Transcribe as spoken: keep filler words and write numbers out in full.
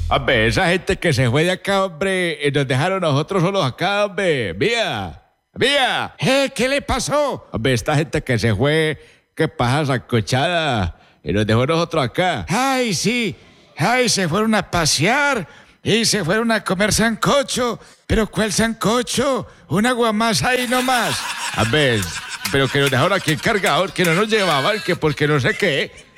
Hombre, esa gente que se fue de acá, hombre, y nos dejaron nosotros solos acá, hombre. Vía, vía. ¿Eh? ¿Qué le pasó? Hombre, esta gente que se fue, que paja sancochada, y nos dejó nosotros acá. Ay, sí. Ay, se fueron a pasear y se fueron a comer sancocho. ¿Pero cuál sancocho? Un aguamasa ahí nomás. A ver, pero que nos dejaron aquí el cargador, que no nos llevaban, que porque no sé qué.